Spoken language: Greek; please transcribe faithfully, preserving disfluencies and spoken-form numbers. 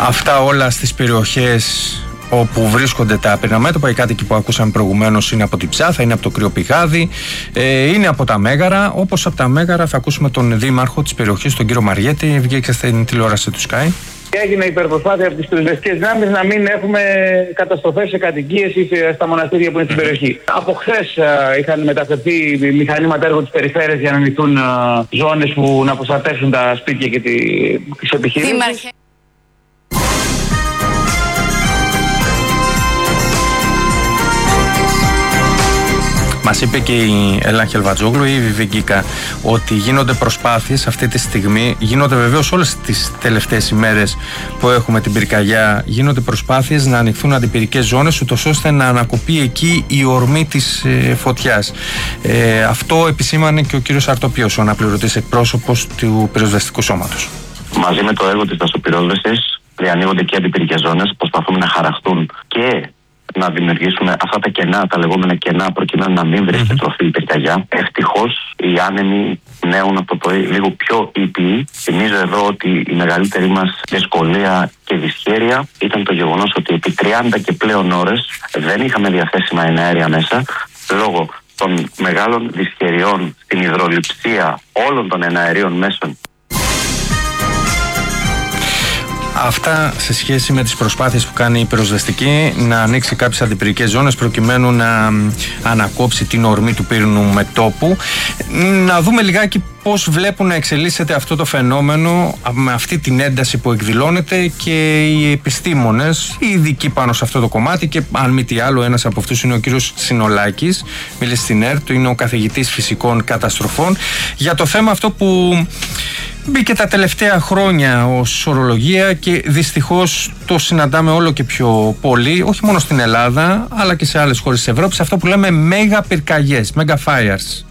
Αυτά όλα στις περιοχές όπου βρίσκονται τα πυρηναμέτωπα. Οι κάτοικοι που ακούσαμε προηγουμένως είναι από την Ψάθα, είναι από το Κρυοπηγάδι, ε, είναι από τα Μέγαρα. Όπως από τα Μέγαρα θα ακούσουμε τον δήμαρχο της περιοχής, τον κύριο Μαριέτη. Βγήκε στην τηλεόραση του Sky. Έγινε υπερπροσπάθεια από τις πυροσβεστικές δυνάμεις να μην έχουμε καταστροφές σε κατοικίες ή στα μοναστήρια που είναι στην περιοχή. Από χθες είχαν μεταφερθεί μηχανήματα έργο της περιφέρειας για να ανοιχτούν ζώνες που να προστατεύσουν τα σπίτια και τις επιχειρήσεις. Μας είπε και η Έλενα Χελβατζόγλου, η Βιβιγκίκα, ότι γίνονται προσπάθειες αυτή τη στιγμή, γίνονται βεβαίως όλες τις τελευταίες ημέρες που έχουμε την πυρκαγιά, γίνονται προσπάθειες να ανοιχθούν αντιπυρικές ζώνες, ούτως ώστε να ανακοπεί εκεί η ορμή της ε, φωτιάς. Ε, αυτό επισήμανε και ο κύριος Αρτοπιός, ο αναπληρωτής εκπρόσωπος του πυροσβεστικού σώματος. Μαζί με το έργο της δασοπυρόσβεσης διανοίγονται και αντιπυρικές ζώνες, προσπαθούμε να χαραχτούν και να δημιουργήσουμε αυτά τα κενά, τα λεγόμενα κενά, προκειμένου να μην βρίσκεται mm-hmm. τροφή η πυρκαγιά. Ευτυχώς οι άνεμοι πνέουν από το πρωί λίγο πιο ήπιοι. Θυμίζω εδώ ότι η μεγαλύτερη μας δυσκολία και δυσχέρεια ήταν το γεγονός ότι επί τριάντα και πλέον ώρες δεν είχαμε διαθέσιμα εναέρια μέσα, λόγω των μεγάλων δυσχεριών στην υδρολειψία όλων των εναερίων μέσων. Αυτά σε σχέση με τις προσπάθειες που κάνει η πυροσβεστική να ανοίξει κάποιες αντιπυρικές ζώνες προκειμένου να ανακόψει την ορμή του πύρινου μετώπου. Να δούμε λιγάκι πώς βλέπουν να εξελίσσεται αυτό το φαινόμενο με αυτή την ένταση που εκδηλώνεται και οι επιστήμονες, οι ειδικοί πάνω σε αυτό το κομμάτι, και αν μη τι άλλο ένας από αυτούς είναι ο κύριος Συνολάκης, μίλησε στην ΕΡΤ, είναι ο καθηγητής φυσικών καταστροφών, για το θέμα αυτό που μπήκε τα τελευταία χρόνια ως ορολογία και δυστυχώς το συναντάμε όλο και πιο πολύ, όχι μόνο στην Ελλάδα αλλά και σε άλλες χώρες της Ευρώπης, αυτό που λέμε μέγα πυρκαγιές, mega fires.